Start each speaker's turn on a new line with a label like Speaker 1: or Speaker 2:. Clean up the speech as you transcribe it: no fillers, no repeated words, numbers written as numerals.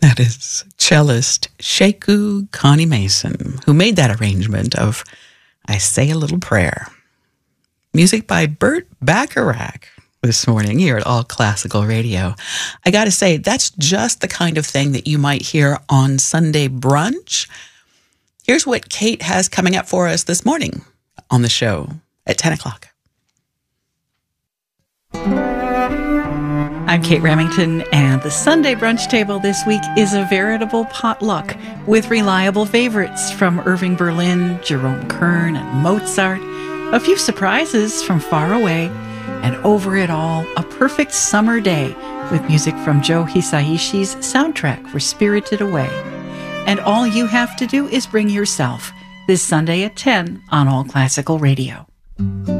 Speaker 1: That is cellist Sheku Connie Mason, who made that arrangement of I Say a Little Prayer. Music by Burt Bacharach this morning here at All Classical Radio. I got to say, that's just the kind of thing that you might hear on Sunday brunch. Here's what Kate has coming up for us this morning on the show at 10 o'clock.
Speaker 2: I'm Kate Remington, and the Sunday brunch table this week is a veritable potluck with reliable favorites from Irving Berlin, Jerome Kern, and Mozart, a few surprises from far away, and over it all, a perfect summer day with music from Joe Hisaishi's soundtrack for Spirited Away. And all you have to do is bring yourself this Sunday at 10 on All Classical Radio.